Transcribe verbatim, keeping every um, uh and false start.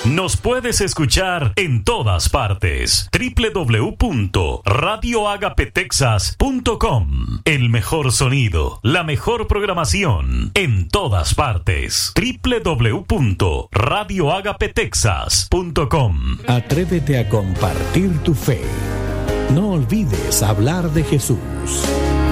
Nos puedes escuchar en todas partes. doble u doble u doble u punto radio agape texas punto com. El mejor sonido, la mejor programación en todas partes. doble u doble u doble u punto radio agape texas punto com. Atrévete a compartir tu fe. No olvides hablar de Jesús.